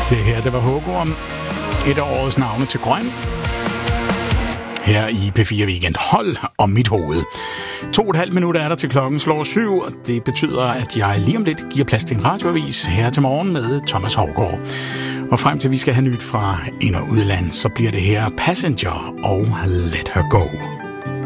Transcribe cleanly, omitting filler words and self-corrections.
Det her, det var Hågorm. Et af årets navne til grøn. Her i P4 Weekend. Hold om mit hoved. 2,5 minutter er der til klokken slår 7, og det betyder, at jeg lige om lidt giver plads til en radioavis her til morgen med Thomas Haugaard. Og frem til vi skal have nyt fra ind- og udland, så bliver det her Passenger og Let Her Go.